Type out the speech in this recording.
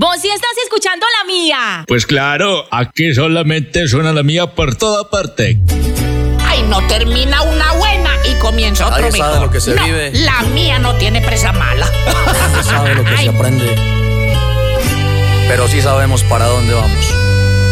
Vos sí estás escuchando la mía. Pues claro, aquí solamente suena la mía por toda parte. Ay, no termina una buena y comienza otro Nadie mejor. sabe lo que se No, vive. la mía no tiene presa mala. Nadie sabe lo que Ay. se aprende, pero sí sabemos para dónde vamos.